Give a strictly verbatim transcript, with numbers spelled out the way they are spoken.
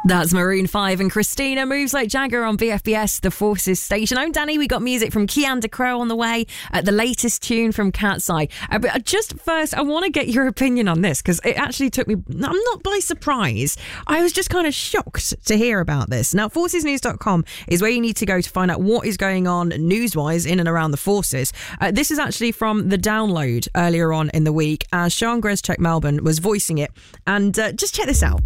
That's Maroon five and Christina. Moves Like Jagger on B F B S, the Forces station. I'm Danny. We got music from Keanda Crow on the way. Uh, the latest tune from Cat's Eye. Uh, but just first, I want to get your opinion on this because it actually took me, I'm not by surprise. I was just kind of shocked to hear about this. Now, forces news dot com is where you need to go to find out what is going on news-wise in and around the Forces. Uh, this is actually from The Download earlier on in the week as Sian Greszczyk Melbourne was voicing it. And uh, just check this out.